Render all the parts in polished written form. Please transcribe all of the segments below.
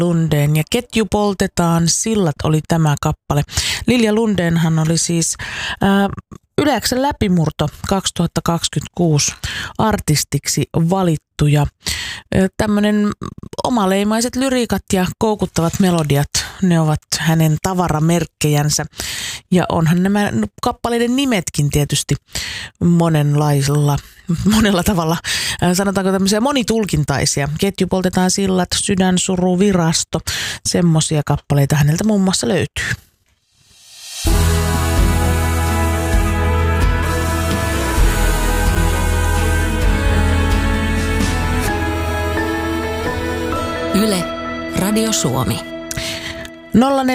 Lundén ja Ketju poltetaan, sillat oli tämä kappale. Lilja Lundénhan oli siis Yle X:n läpimurto 2026 artistiksi valittu ja tämmöinen omaleimaiset lyriikat ja koukuttavat melodiat, ne ovat hänen tavaramerkkejänsä. Ja onhan nämä kappaleiden nimetkin tietysti monella tavalla, sanotaanko tämmöisiä monitulkintaisia. Ketju poltetaan, sillat, sydänsuru, virasto, semmoisia kappaleita häneltä muun muassa löytyy. Yle, Radio Suomi. 0401455666,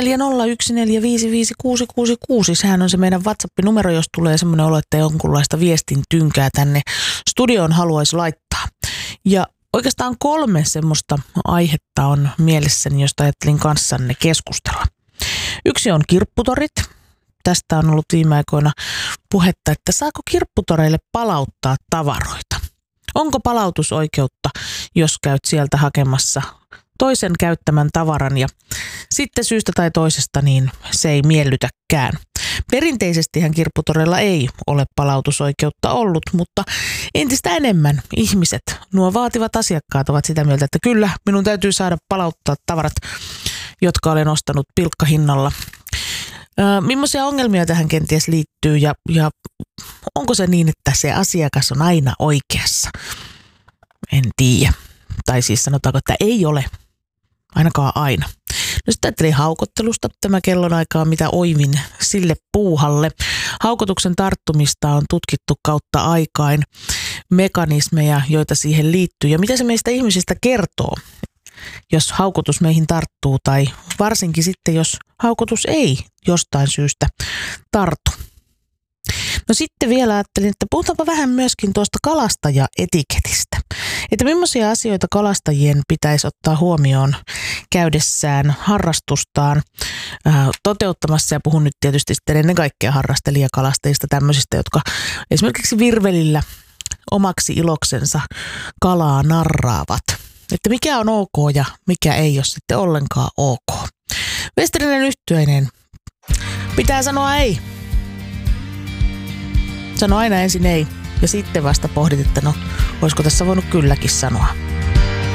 sehän on se meidän WhatsApp-numero, jos tulee semmoinen olo, että jonkunlaista viestin tynkää tänne studioon haluaisi laittaa. Ja oikeastaan 3 semmoista aihetta on mielessäni, josta ajattelin kanssanne keskustella. Yksi on kirpputorit. Tästä on ollut viime aikoina puhetta, että saako kirpputoreille palauttaa tavaroita? Onko palautusoikeutta, jos käyt sieltä hakemassa toisen käyttämän tavaran ja sitten syystä tai toisesta niin se ei miellytäkään. Perinteisestihän kirpputoreilla ei ole palautusoikeutta ollut, mutta entistä enemmän ihmiset, nuo vaativat asiakkaat ovat sitä mieltä, että kyllä minun täytyy saada palauttaa tavarat, jotka olen ostanut pilkkahinnalla. Millaisia ongelmia tähän kenties liittyy ja onko se niin, että se asiakas on aina oikeassa? En tiedä. Tai siis sanotaanko, että ei ole ainakaan aina. No sitten ajattelin haukottelusta. Tämä kellonaikaa, mitä oivin sille puuhalle. Haukotuksen tarttumista on tutkittu kautta aikain, mekanismeja, joita siihen liittyy. Ja mitä se meistä ihmisistä kertoo, jos haukotus meihin tarttuu tai varsinkin sitten, jos haukotus ei jostain syystä tartu. No sitten vielä ajattelin, että puhutaanpa vähän myöskin tuosta kalastajaetiketistä. Että millaisia asioita kalastajien pitäisi ottaa huomioon käydessään harrastustaan toteuttamassa. Ja puhun nyt tietysti sitten ennen kaikkea harrastelijakalastajista, tämmöisistä, jotka esimerkiksi virvelillä omaksi iloksensa kalaa narraavat. Että mikä on ok ja mikä ei ole sitten ollenkaan ok. Westerinen Yhtyeinen. Pitää sanoa ei. Sano aina ensin ei ja sitten vasta pohdit, että no, olisiko tässä voinut kylläkin sanoa.